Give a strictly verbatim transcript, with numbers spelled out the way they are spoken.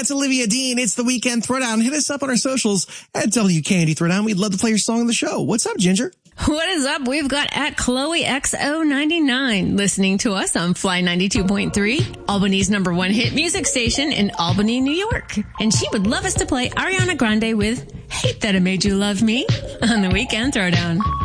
That's Olivia Dean. It's the Weekend Throwdown. Hit us up on our socials at W K N D Throwdown. We'd love to play your song on the show. What's up, Ginger? What is up? We've got at Chloe X O ninety-nine listening to us on Fly ninety-two point three, Albany's number one hit music station in Albany, New York. And she would love us to play Ariana Grande with Hate That I Made You Love Me on the Weekend Throwdown.